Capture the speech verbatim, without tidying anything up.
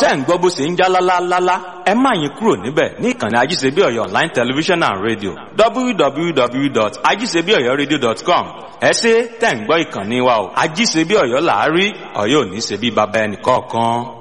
tẹ́ ń gbọ́ bó ṣe ń já lálálálá ẹ má yín kúrò níbẹ̀ ní ìkànnì ajíṣebí ọ̀yọ́ online television and radio w w w dot ajíṣebí ọ̀yọ́ radio dot com ẹ ṣé tẹ́ ń gbọ́ ìkànnì wa o ajíṣebí ọ̀yọ́ làárí ọ̀yọ́ ò ní ṣe bí baba ẹnì kọ̀ọ̀kan.